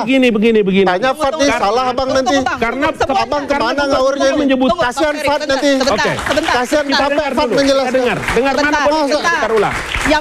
begini. Tanya Fat nih, salah abang nanti. Karena abang kemana ngawurnya ini? Menyebut kasihan Fat nanti. Kasihan capek Fat menjelaskan. Dengar mana boleh kita ulang.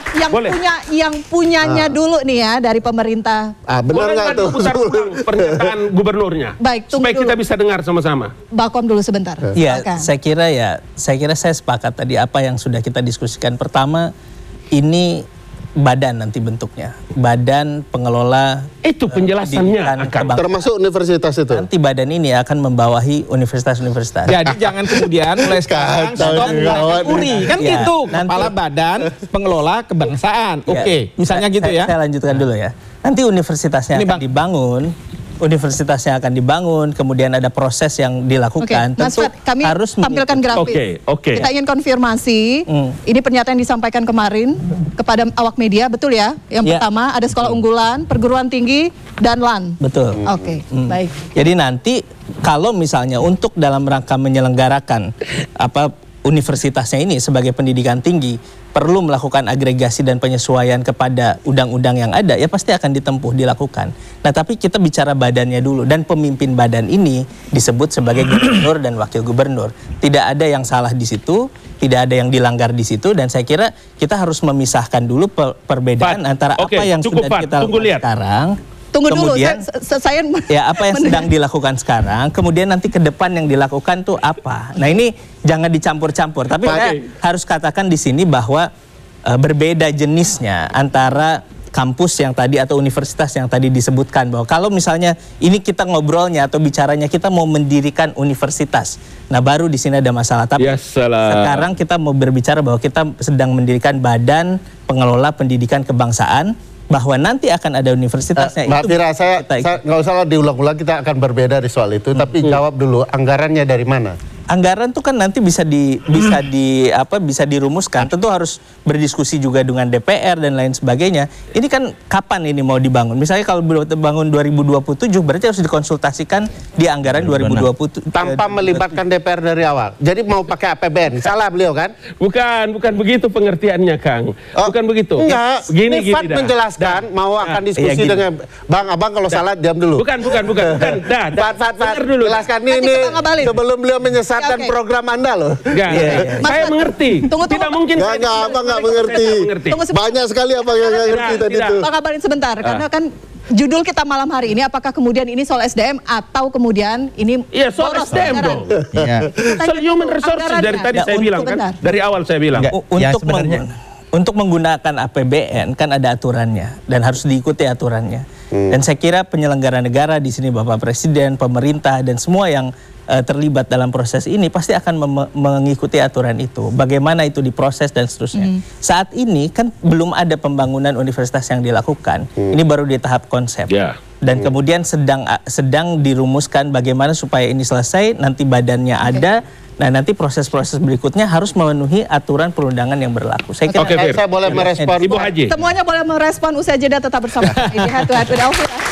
Yang punyanya dulu nih ya dari pemerintah. Benar nggak tuh? Putar ulang pernyataan gubernurnya. Baik, supaya kita bisa dengar sama-sama. Bakom dulu sebentar. Iya, saya kira saya sepakat tadi apa yang sudah kita diskusikan. Pertama, ini badan nanti bentuknya, badan pengelola itu penjelasannya termasuk universitas itu. Nanti badan ini akan membawahi universitas-universitas. Jadi jangan kemudian mulai sekarang stop uri kan ya, gitu. Kepala badan pengelola kebangsaan. Oke, misalnya gitu ya. Saya lanjutkan dulu ya. Nanti universitasnya akan dibangun. Universitasnya akan dibangun, kemudian ada proses yang dilakukan. Mas Fat, kami harus tampilkan grafik. Kita ingin konfirmasi, ini pernyataan yang disampaikan kemarin kepada awak media, betul ya? Yang pertama ada sekolah unggulan, perguruan tinggi, dan LAN. Betul. Baik. Jadi nanti kalau misalnya untuk dalam rangka menyelenggarakan universitasnya ini sebagai pendidikan tinggi, perlu melakukan agregasi dan penyesuaian kepada undang-undang yang ada, ya pasti akan dilakukan. Nah, tapi kita bicara badannya dulu, dan pemimpin badan ini disebut sebagai gubernur dan wakil gubernur. Tidak ada yang salah di situ, tidak ada yang dilanggar di situ, dan saya kira kita harus memisahkan dulu perbedaan antara apa yang sudah kita lakukan sekarang. Tunggu kemudian, dulu, saya apa yang sedang dilakukan sekarang, kemudian nanti ke depan yang dilakukan tuh apa. Nah, ini jangan dicampur-campur, tapi saya harus katakan di sini bahwa berbeda jenisnya antara kampus yang tadi atau universitas yang tadi disebutkan, bahwa kalau misalnya ini kita ngobrolnya atau bicaranya kita mau mendirikan universitas, nah baru di sini ada masalah. Tapi sekarang kita mau berbicara bahwa kita sedang mendirikan badan pengelola pendidikan kebangsaan, bahwa nanti akan ada universitasnya. Mbak Fira, saya nggak usah diulang-ulang, kita akan berbeda di soal itu, tapi jawab dulu, anggarannya dari mana? Anggaran itu kan nanti bisa dirumuskan. Tentu harus berdiskusi juga dengan DPR dan lain sebagainya. Ini kan kapan ini mau dibangun? Misalnya kalau dibangun 2027 berarti harus dikonsultasikan di anggaran 2027 tanpa melibatkan DPR dari awal. Jadi mau pakai APBN. Salah beliau kan? Bukan begitu pengertiannya, Kang. Bukan begitu. Enggak. Gini Fat menjelaskan mau akan diskusi dengan Bang Abang, kalau salah diam dulu. Bukan. Fat jelaskan ini sebelum beliau menyesatkan program Anda loh. Saya mengerti. Tidak mungkin. Abang nggak mengerti. Banyak sekali abang yang nggak ngerti tadi itu. Bang Abalin sebentar, karena kan judul kita malam hari ini, apakah kemudian ini soal SDM atau kemudian ini soal SDM dong. Soal human resources dari tadi saya bilang kan. Dari awal saya bilang. Untuk menggunakan APBN kan ada aturannya dan harus diikuti aturannya. Dan saya kira penyelenggara negara di sini, Bapak Presiden, pemerintah dan semua yang terlibat dalam proses ini pasti akan mengikuti aturan itu. Bagaimana itu diproses dan seterusnya. Saat ini kan belum ada pembangunan universitas yang dilakukan. Ini baru di tahap konsep. Dan kemudian sedang dirumuskan bagaimana supaya ini selesai, nanti badannya ada. Nah, nanti proses-proses berikutnya harus memenuhi aturan perundangan yang berlaku. Saya kira saya boleh merespon. Ibu Haji. Semuanya boleh merespon, usai jeda tetap bersama kami di Head to Head with Elvira.